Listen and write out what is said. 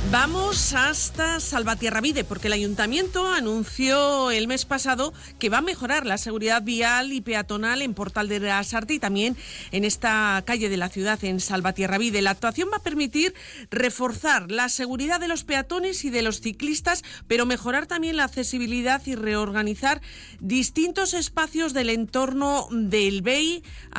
Vamos hasta Salvatierravide, porque el Ayuntamiento anunció el mes pasado que va a mejorar la seguridad vial y peatonal en Portal de Lasarte y también en esta calle de la ciudad, en Salvatierravide. La actuación va a permitir reforzar la seguridad de los peatones y de los ciclistas, pero mejorar también la accesibilidad y reorganizar distintos espacios del entorno del BEI